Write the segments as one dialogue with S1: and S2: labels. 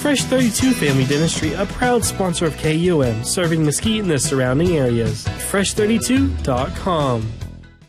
S1: Fresh 32 Family Dentistry, a proud sponsor of KUM, serving Mesquite and the surrounding areas. Fresh32.com.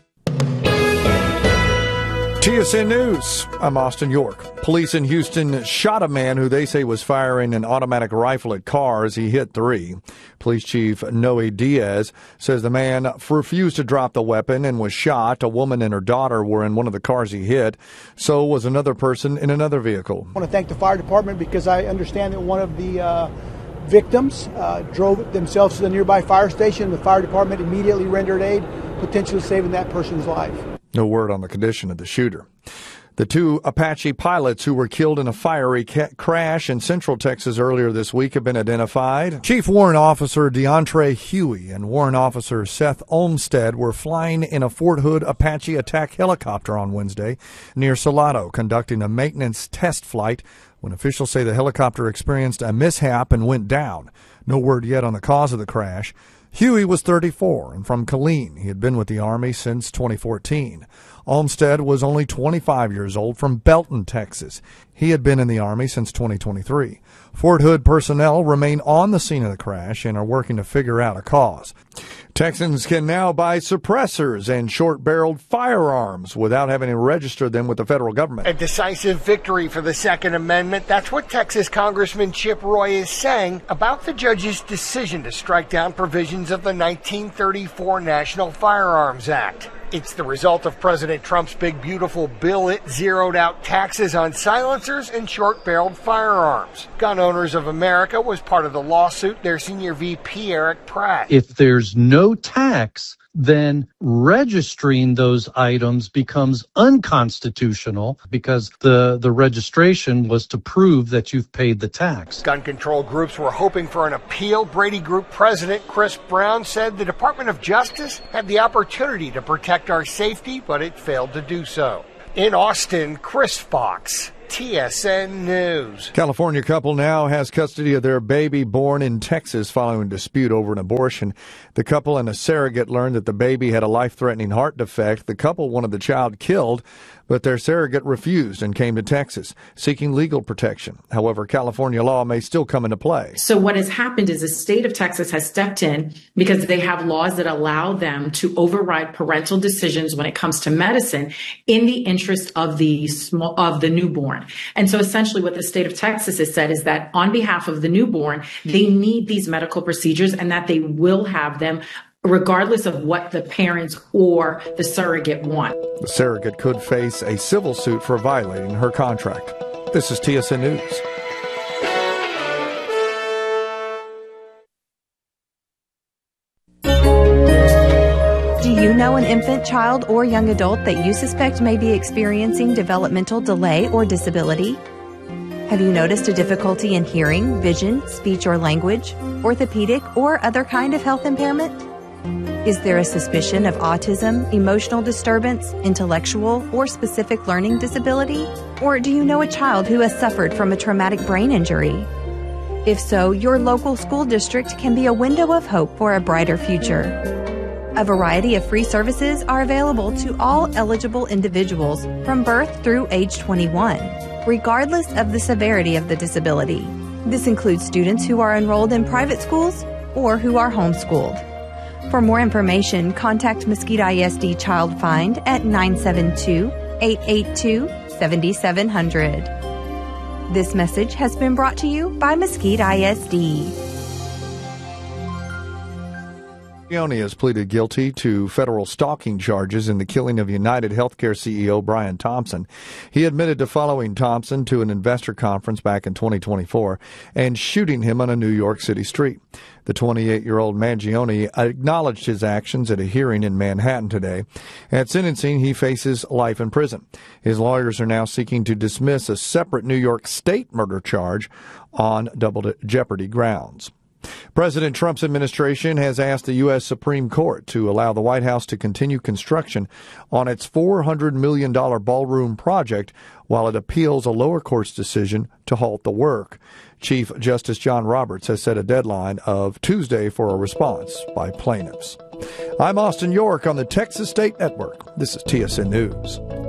S2: TSN News. I'm Austin York. Police in Houston shot a man who they say was firing an automatic rifle at cars. He hit 3. Police Chief Noe Diaz says the man refused to drop the weapon and was shot. A woman and her daughter were in one of the cars he hit. So was another person in another vehicle.
S3: I want to thank the fire department because I understand that one of the victims drove themselves to the nearby fire station. The fire department immediately rendered aid, potentially saving that person's life.
S2: No word on the condition of the shooter. The 2 Apache pilots who were killed in a fiery crash in Central Texas earlier this week have been identified. Chief Warrant Officer DeAndre Huey and Warrant Officer Seth Olmstead were flying in a Fort Hood Apache attack helicopter on Wednesday near Salado, conducting a maintenance test flight when officials say the helicopter experienced a mishap and went down. No word yet on the cause of the crash. Huey was 34 and from Killeen. He had been with the Army since 2014. Olmstead was only 25 years old from Belton, Texas. He had been in the Army since 2023. Fort Hood personnel remain on the scene of the crash and are working to figure out a cause. Texans can now buy suppressors and short-barreled firearms without having to register them with the federal government.
S4: A decisive victory for the Second Amendment. That's what Texas Congressman Chip Roy is saying about the judge's decision to strike down provisions of the 1934 National Firearms Act. It's the result of President Trump's big, beautiful bill. It zeroed out taxes on silencers and short-barreled firearms. Gun Owners of America was part of the lawsuit. Their senior VP, Eric Pratt.
S5: If there's no tax, then registering those items becomes unconstitutional because the registration was to prove that you've paid the tax.
S4: Gun control groups were hoping for an appeal. Brady Group President Chris Brown said the Department of Justice had the opportunity to protect our safety, but it failed to do so. In Austin, Chris Fox, TSN News.
S2: California couple now has custody of their baby born in Texas following a dispute over an abortion. The couple and a surrogate learned that the baby had a life-threatening heart defect. The couple wanted the child killed, but their surrogate refused and came to Texas, seeking legal protection. However, California law may still come into play.
S6: So what has happened is the state of Texas has stepped in because they have laws that allow them to override parental decisions when it comes to medicine in the interest of the newborn. And so essentially what the state of Texas has said is that on behalf of the newborn, they need these medical procedures and that they will have them regardless of what the parents or the surrogate want.
S2: The surrogate could face a civil suit for violating her contract. This is TSN News.
S7: Do you know an infant, child, or young adult that you suspect may be experiencing developmental delay or disability? Have you noticed a difficulty in hearing, vision, speech or language, orthopedic, or other kind of health impairment? Is there a suspicion of autism, emotional disturbance, intellectual, or specific learning disability? Or do you know a child who has suffered from a traumatic brain injury? If so, your local school district can be a window of hope for a brighter future. A variety of free services are available to all eligible individuals from birth through age 21, regardless of the severity of the disability. This includes students who are enrolled in private schools or who are homeschooled. For more information, contact Mesquite ISD Child Find at 972-882-7700. This message has been brought to you by Mesquite ISD.
S2: Leone has pleaded guilty to federal stalking charges in the killing of United Healthcare CEO Brian Thompson. He admitted to following Thompson to an investor conference back in 2024 and shooting him on a New York City street. The 28-year-old Mangione acknowledged his actions at a hearing in Manhattan today. At sentencing, he faces life in prison. His lawyers are now seeking to dismiss a separate New York State murder charge on double jeopardy grounds. President Trump's administration has asked the U.S. Supreme Court to allow the White House to continue construction on its $400 million ballroom project while it appeals a lower court's decision to halt the work. Chief Justice John Roberts has set a deadline of Tuesday for a response by plaintiffs. I'm Austin York on the Texas State Network. This is TSN News.